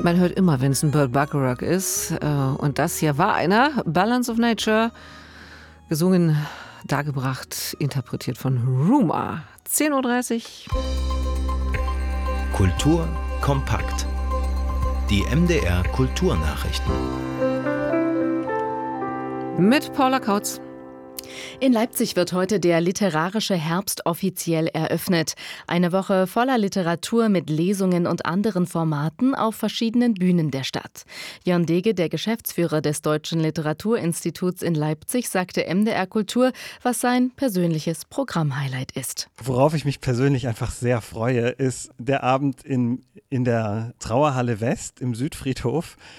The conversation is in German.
Man hört immer, wenn es ein Burt Bacharach ist. Und das hier war einer. Balance of Nature. Gesungen, dargebracht, interpretiert von Ruma. 10.30 Uhr. Kultur kompakt. Die MDR Kulturnachrichten. Mit Paula Kautz. In Leipzig wird heute der literarische Herbst offiziell eröffnet. Eine Woche voller Literatur mit Lesungen und anderen Formaten auf verschiedenen Bühnen der Stadt. Jörn Dege, der Geschäftsführer des Deutschen Literaturinstituts in Leipzig, sagte MDR Kultur, was sein persönliches Programmhighlight ist. Worauf ich mich persönlich einfach sehr freue, ist der Abend in der Trauerhalle West im Südfriedhof.